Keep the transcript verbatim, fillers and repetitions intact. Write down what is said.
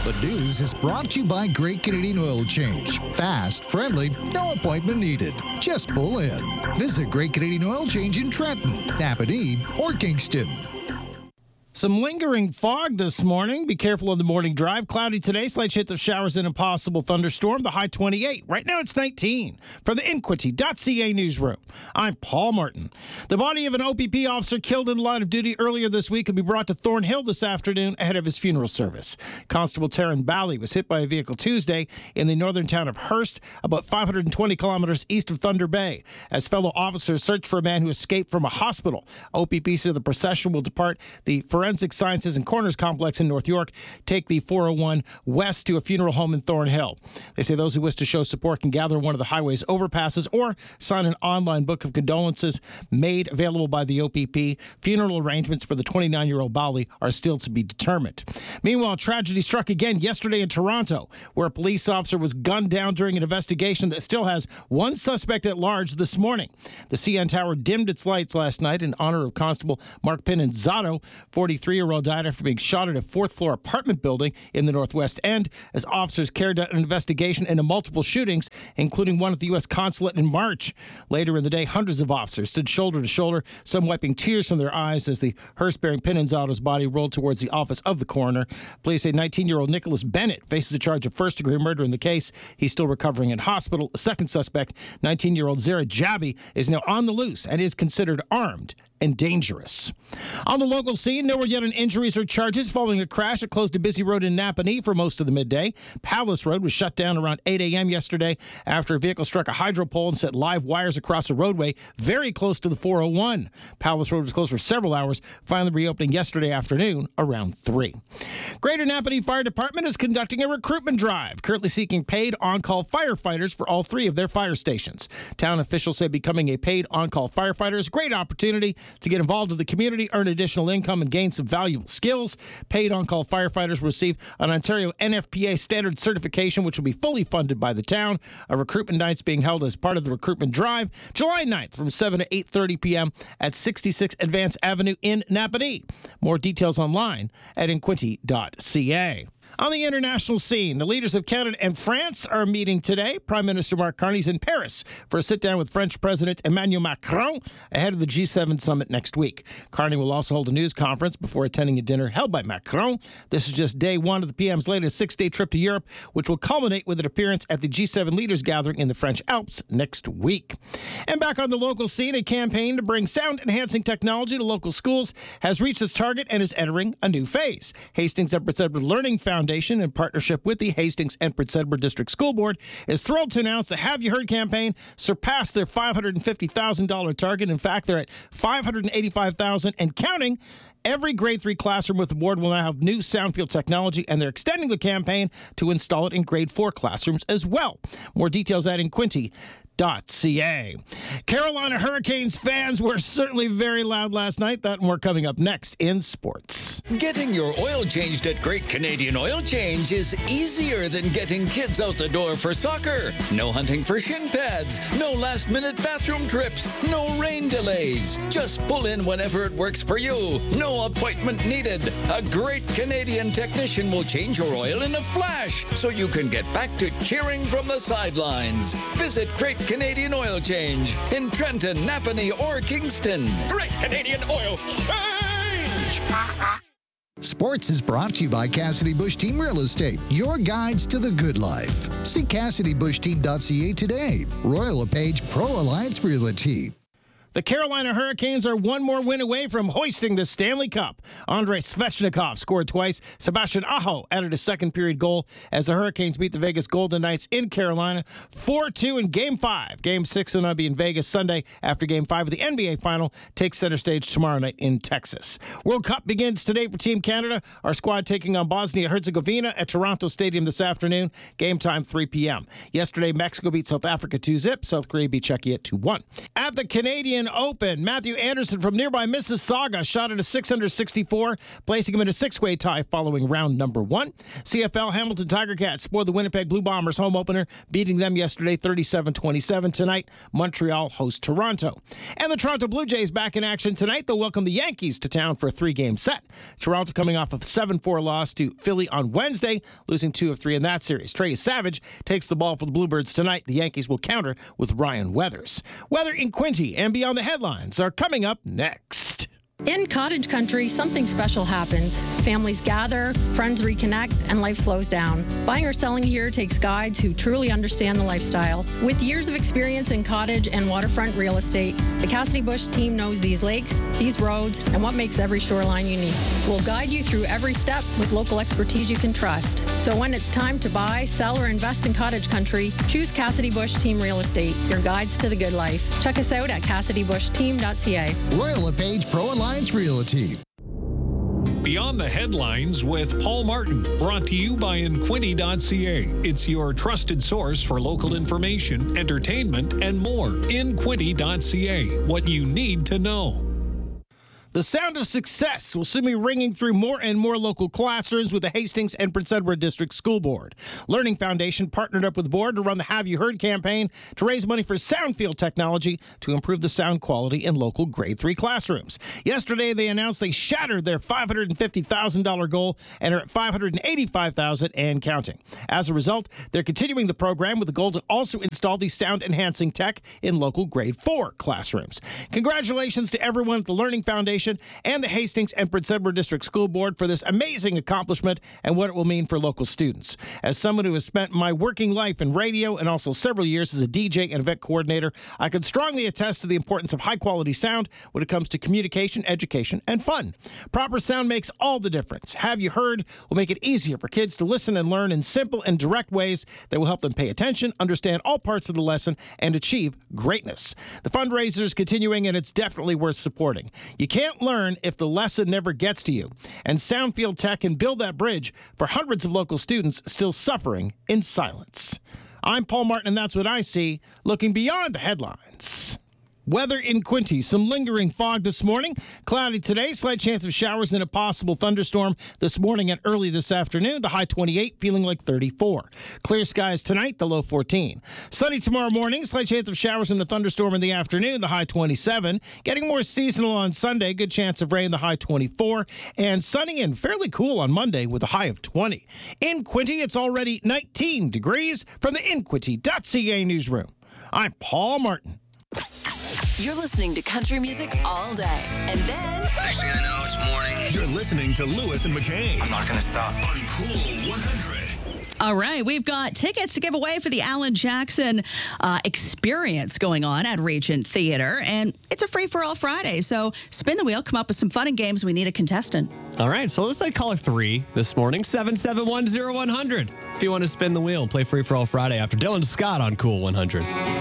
The news is brought to you by Great Canadian Oil Change. Fast, friendly, no appointment needed. Just pull in. Visit Great Canadian Oil Change in Trenton, Napanee, or Kingston. Some lingering fog this morning. Be careful on the morning drive. Cloudy today. Slight chance of showers and a possible thunderstorm. The high twenty-eight. Right now it's nineteen. For the Inquity dot C A newsroom, I'm Paul Martin. The body of an O P P officer killed in the line of duty earlier this week will be brought to Thornhill this afternoon ahead of his funeral service. Constable Taryn Bally was hit by a vehicle Tuesday in the northern town of Hearst, about five hundred twenty kilometers east of Thunder Bay, as fellow officers search for a man who escaped from a hospital. O P P said the procession will depart the Forensic Sciences and Corners Complex in North York, take the four oh one west to a funeral home in Thornhill. They say those who wish to show support can gather one of the highway's overpasses or sign an online book of condolences made available by the O P P. Funeral arrangements for the twenty-nine-year-old Bally are still to be determined. Meanwhile, tragedy struck again yesterday in Toronto, where a police officer was gunned down during an investigation that still has one suspect at large this morning. The C N Tower dimmed its lights last night in honor of Constable Mark Pinanzotto. forty-three-year-old died after being shot at a fourth-floor apartment building in the Northwest End as officers carried out an investigation into multiple shootings, including one at the U S consulate in March. Later in the day, hundreds of officers stood shoulder to shoulder, some wiping tears from their eyes as the hearse-bearing Pinanzotto's body rolled towards the office of the coroner. Police say nineteen-year-old Nicholas Bennett faces a charge of first-degree murder in the case. He's still recovering in hospital. The second suspect, nineteen-year-old Zara Jabi, is now on the loose and is considered armed and dangerous. On the local scene, no word yet on injuries or charges following a crash that closed a busy road in Napanee for most of the midday. Palace Road was shut down around eight a.m. yesterday after a vehicle struck a hydro pole and set live wires across a roadway very close to the four oh one. Palace Road was closed for several hours, finally reopening yesterday afternoon around three. Greater Napanee Fire Department is conducting a recruitment drive, currently seeking paid on-call firefighters for all three of their fire stations. Town officials say becoming a paid on-call firefighter is a great opportunity to get involved in the community, earn additional income, and gain some valuable skills. Paid on-call firefighters will receive an Ontario N F P A standard certification, which will be fully funded by the town. A recruitment night's being held as part of the recruitment drive, July ninth from seven to eight thirty p.m. at sixty-six Advance Avenue in Napanee. More details online at inquity dot c a. On the international scene, the leaders of Canada and France are meeting today. Prime Minister Mark Carney's in Paris for a sit-down with French President Emmanuel Macron ahead of the G seven summit next week. Carney will also hold a news conference before attending a dinner held by Macron. This is just day one of the P M's latest six-day trip to Europe, which will culminate with an appearance at the G seven leaders gathering in the French Alps next week. And back on the local scene, a campaign to bring sound-enhancing technology to local schools has reached its target and is entering a new phase. Hastings and Prince Edward Learning Foundation, in partnership with the Hastings and Prince Edward District School Board, is thrilled to announce the Have You Heard campaign surpassed their five hundred fifty thousand dollars target. In fact, they're at five hundred eighty-five thousand dollars and counting. Every grade three classroom with the board will now have new Soundfield technology, and they're extending the campaign to install it in grade four classrooms as well. More details at inquity dot c a. Carolina Hurricanes fans were certainly very loud last night. That and more coming up next in sports. Getting your oil changed at Great Canadian Oil Change is easier than getting kids out the door for soccer. No hunting for shin pads, no last-minute bathroom trips, no rain delays. Just pull in whenever it works for you. No appointment needed. A Great Canadian technician will change your oil in a flash so you can get back to cheering from the sidelines. Visit Great Canadian Oil Change in Trenton, Napanee, or Kingston. Great Canadian Oil Change! Sports is brought to you by Cassidy Bush Team Real Estate, your guides to the good life. See Cassidy Bush Team dot c a today. Royal LePage Pro Alliance Realty. The Carolina Hurricanes are one more win away from hoisting the Stanley Cup. Andrei Svechnikov scored twice. Sebastian Aho added a second-period goal as the Hurricanes beat the Vegas Golden Knights in Carolina four two in Game five. Game six will now be in Vegas Sunday after Game five of the N B A Final takes center stage tomorrow night in Texas. World Cup begins today for Team Canada. Our squad taking on Bosnia-Herzegovina at Toronto Stadium this afternoon. Game time three p.m. Yesterday, Mexico beat South Africa two zip. South Korea beat Czechia two one. At the Canadian Australian Open. Matthew Anderson from nearby Mississauga shot at a six under sixty-four, placing him in a six-way tie following round number one. C F L Hamilton Tiger Cats spoiled the Winnipeg Blue Bombers home opener, beating them yesterday thirty-seven twenty-seven. Tonight, Montreal hosts Toronto. And the Toronto Blue Jays back in action tonight. They'll welcome the Yankees to town for a three-game set. Toronto coming off a seven four loss to Philly on Wednesday, losing two of three in that series. Trey Savage takes the ball for the Bluebirds tonight. The Yankees will counter with Ryan Weathers. Weather in Quinte and beyond the headlines are coming up next. In cottage country, something special happens. Families gather, friends reconnect, and life slows down. Buying or selling here takes guides who truly understand the lifestyle. With years of experience in cottage and waterfront real estate, the Cassidy Bush team knows these lakes, these roads, and what makes every shoreline unique. We'll guide you through every step with local expertise you can trust. So when it's time to buy, sell, or invest in cottage country, choose Cassidy Bush Team Real Estate, your guides to the good life. Check us out at cassidy bush team dot c a. Royal LePage Pro Alliance Realty. Beyond the Headlines with Paul Martin, brought to you by in quinte dot c a. It's your trusted source for local information, entertainment, and more. in quinte dot c a. What you need to know. The sound of success will soon be ringing through more and more local classrooms with the Hastings and Prince Edward District School Board. Learning Foundation partnered up with the board to run the Have You Heard campaign to raise money for Soundfield technology to improve the sound quality in local grade three classrooms. Yesterday, they announced they shattered their five hundred fifty thousand dollars goal and are at five hundred eighty-five thousand dollars and counting. As a result, they're continuing the program with the goal to also install the sound-enhancing tech in local grade four classrooms. Congratulations to everyone at the Learning Foundation and the Hastings and Prince Edward District School Board for this amazing accomplishment and what it will mean for local students. As someone who has spent my working life in radio and also several years as a D J and event coordinator, I can strongly attest to the importance of high-quality sound when it comes to communication, education, and fun. Proper sound makes all the difference. Have You Heard will make it easier for kids to listen and learn in simple and direct ways that will help them pay attention, understand all parts of the lesson, and achieve greatness. The fundraiser is continuing, and it's definitely worth supporting. You can't learn if the lesson never gets to you. And Soundfield Tech can build that bridge for hundreds of local students still suffering in silence. I'm Paul Martin, and that's what I see looking beyond the headlines. Weather in Quinte. Some lingering fog this morning. Cloudy today. Slight chance of showers and a possible thunderstorm this morning and early this afternoon. The high twenty-eight, feeling like thirty-four. Clear skies tonight. The low fourteen. Sunny tomorrow morning. Slight chance of showers and a thunderstorm in the afternoon. The high twenty-seven. Getting more seasonal on Sunday. Good chance of rain. The high twenty-four. And sunny and fairly cool on Monday with a high of twenty. In Quinte, it's already nineteen degrees from the in quinte dot c a newsroom. I'm Paul Martin. You're listening to country music all day. And then... Next thing I know, it's morning. You're listening to Lewis and McKay. I'm not going to stop. On Cool one hundred. All right, we've got tickets to give away for the Alan Jackson uh, experience going on at Regent Theater, and it's a free-for-all Friday, so spin the wheel, come up with some fun and games. We need a contestant. All right, so let's say caller three this morning, seven seven one, zero one hundred, if you want to spin the wheel and play free-for-all Friday after Dylan Scott on Cool one hundred.